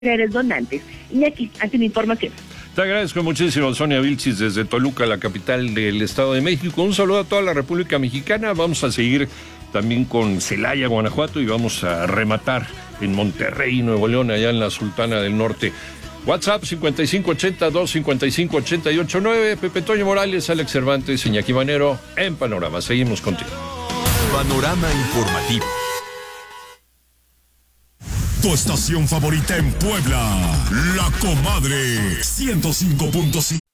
Eres donantes. Iñaki, hace una información. Te agradezco muchísimo, Sonia Vilchis, desde Toluca, la capital del Estado de México. Un saludo a toda la República Mexicana. Vamos a seguir también con Celaya, Guanajuato, y vamos a rematar en Monterrey, Nuevo León, allá en la Sultana del Norte. WhatsApp 5580-255-889. Pepe Toño Morales, Alex Cervantes, Iñaki Manero, en Panorama. Seguimos contigo. Panorama informativo. Tu estación favorita en Puebla, La Comadre 105.5.